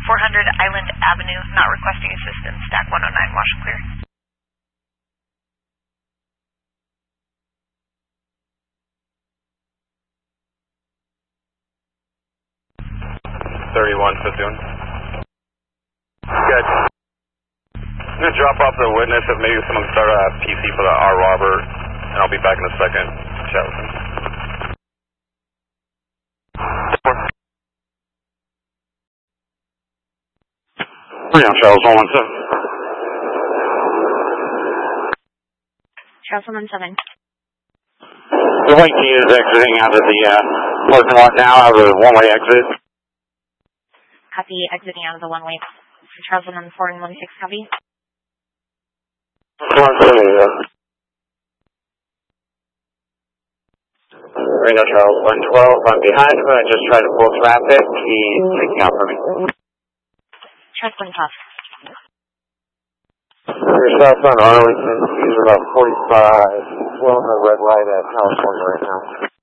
400 Island Avenue, not requesting assistance. Stack 109, wash and clear. Good. I'm going to drop off the witness if maybe someone can start a PC for the R. Robert, and I'll be back in a second. Chat with him. Charles 117. Charles 117. The white team is exiting out of the parking lot now, out of the one-way exit. Copy, exiting out of the one-way. Charles 114 and 16, copy. Reno Charles 112, I'm behind him. I just tried to pull traffic. He's taking out for me. Charles 112. You're southbound Arlington. He's about 45. Well, the red light at California right now.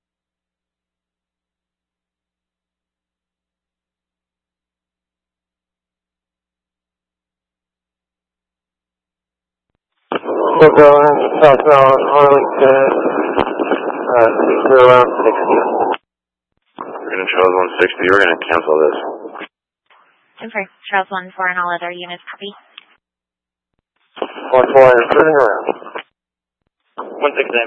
We'll go southbound Arlington. We're around 60. We're going to Charles 160. We're going to cancel this. Confirm. Charles 14 and all other units, copy. 1-4 is turning around. 169.